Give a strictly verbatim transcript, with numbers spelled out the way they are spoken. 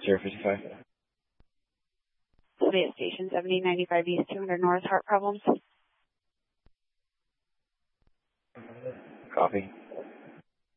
zero fifty-five. Be at Station seventy ninety-five East two hundred North, heart problems. Copy.